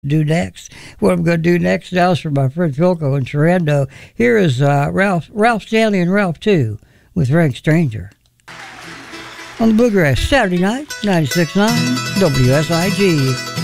do next. What I'm going to do next now is for my friend Philco and Sharando. Here is Ralph Stanley and Ralph 2 with Rank Stranger. On the Bluegrass, Saturday night, 96.9 WSIG.